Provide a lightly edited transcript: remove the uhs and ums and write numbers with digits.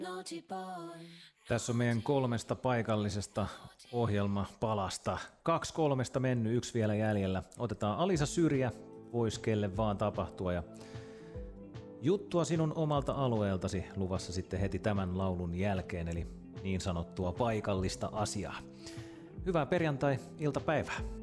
Tässä on meidän 3 paikallisesta ohjelmapalasta. 2-3 mennyt, 1 vielä jäljellä. Otetaan Alisa Syrjä, vois kelle vaan tapahtua. Ja juttua sinun omalta alueeltasi luvassa sitten heti tämän laulun jälkeen, eli niin sanottua paikallista asiaa. Hyvää perjantai-iltapäivää.